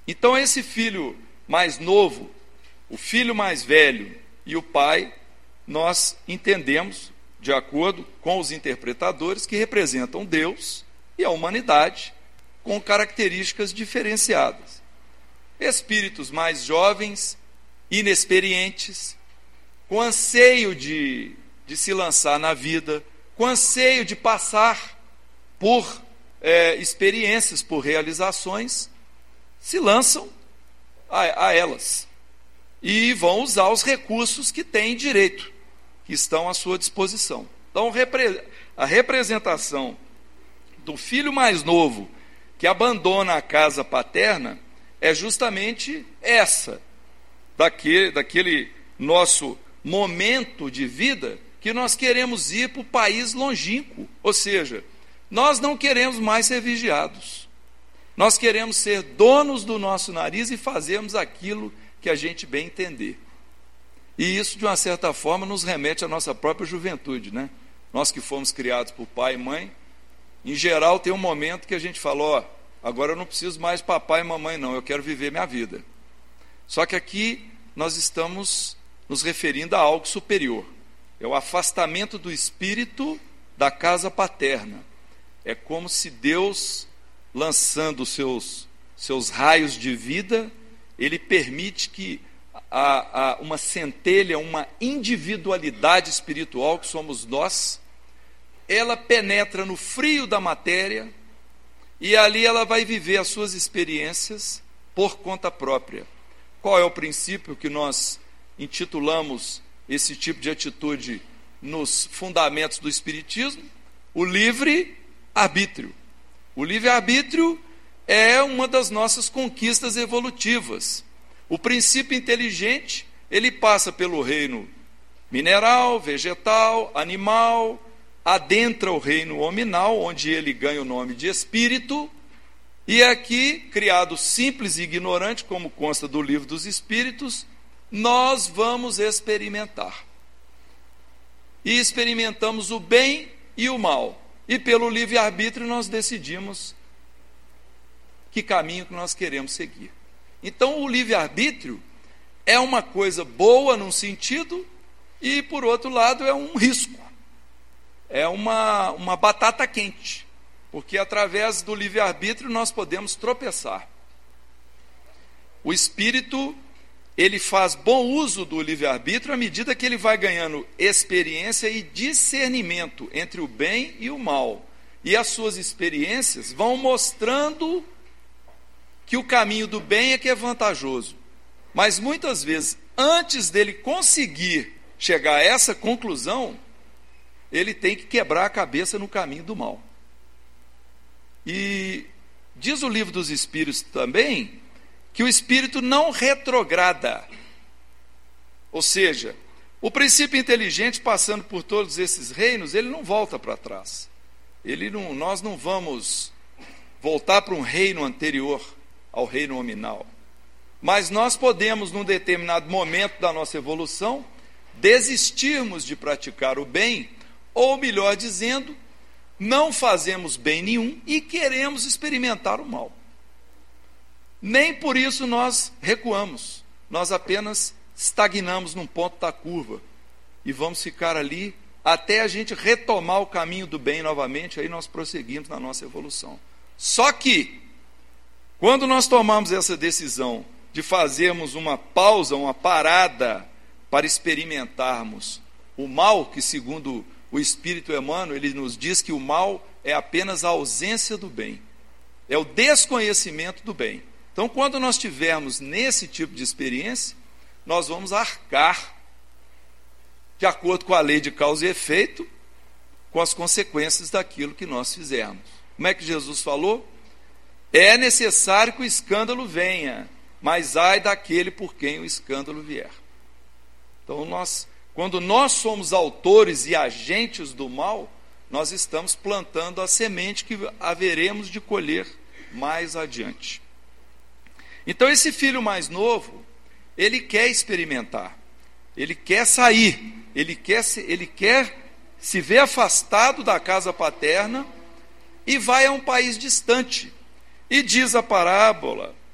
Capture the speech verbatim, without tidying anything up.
Então esse filho mais novo, o filho mais velho e o pai, nós entendemos, de acordo com os interpretadores, que representam Deus e a humanidade com características diferenciadas. Espíritos mais jovens, inexperientes, com anseio de, de se lançar na vida, com anseio de passar por é, experiências, por realizações, se lançam a, a elas e vão usar os recursos que têm direito, que estão à sua disposição. Então, a representação do filho mais novo que abandona a casa paterna é justamente essa, daquele, daquele nosso momento de vida que nós queremos ir para o país longínquo, ou seja, nós não queremos mais ser vigiados, nós queremos ser donos do nosso nariz e fazermos aquilo que a gente bem entender. E isso, de uma certa forma, nos remete à nossa própria juventude, né? Nós que fomos criados por pai e mãe, em geral tem um momento que a gente fala, ó, agora eu não preciso mais de papai e mamãe não, eu quero viver minha vida. Só que aqui nós estamos nos referindo a algo superior. É o afastamento do espírito da casa paterna. É como se Deus, lançando seus, seus raios de vida, Ele permite que a, a, uma centelha, uma individualidade espiritual, que somos nós, ela penetra no frio da matéria e ali ela vai viver as suas experiências por conta própria. Qual é o princípio que nós intitulamos esse tipo de atitude nos fundamentos do Espiritismo? O livre-arbítrio. O livre-arbítrio é uma das nossas conquistas evolutivas. O princípio inteligente, ele passa pelo reino mineral, vegetal, animal, adentra o reino hominal, onde ele ganha o nome de espírito, e aqui, criado simples e ignorante, como consta do Livro dos Espíritos, nós vamos experimentar. E experimentamos o bem e o mal. E pelo livre-arbítrio nós decidimos que caminho que nós queremos seguir. Então o livre-arbítrio é uma coisa boa num sentido e, por outro lado, é um risco. É uma, uma batata quente, porque através do livre-arbítrio nós podemos tropeçar. O espírito, ele faz bom uso do livre-arbítrio à medida que ele vai ganhando experiência e discernimento entre o bem e o mal. E as suas experiências vão mostrando que o caminho do bem é que é vantajoso. Mas muitas vezes, antes dele conseguir chegar a essa conclusão, ele tem que quebrar a cabeça no caminho do mal. E diz o Livro dos Espíritos também que o espírito não retrograda. Ou seja, o princípio inteligente, passando por todos esses reinos, ele não volta para trás. Ele não, nós não vamos voltar para um reino anterior ao reino nominal. Mas nós podemos, num determinado momento da nossa evolução, desistirmos de praticar o bem, ou melhor dizendo, não fazemos bem nenhum e queremos experimentar o mal. Nem por isso nós recuamos, nós apenas estagnamos num ponto da curva e vamos ficar ali até a gente retomar o caminho do bem novamente, aí nós prosseguimos na nossa evolução. Só que, quando nós tomamos essa decisão de fazermos uma pausa, uma parada para experimentarmos o mal, que segundo o Espírito Emmanuel, ele nos diz que o mal é apenas a ausência do bem, é o desconhecimento do bem. Então, quando nós tivermos nesse tipo de experiência, nós vamos arcar, de acordo com a lei de causa e efeito, com as consequências daquilo que nós fizermos. Como é que Jesus falou? É necessário que o escândalo venha, mas ai daquele por quem o escândalo vier. Então, nós, quando nós somos autores e agentes do mal, nós estamos plantando a semente que haveremos de colher mais adiante. Então esse filho mais novo, ele quer experimentar, ele quer sair, ele quer se, ele quer se ver afastado da casa paterna e vai a um país distante. E diz a parábola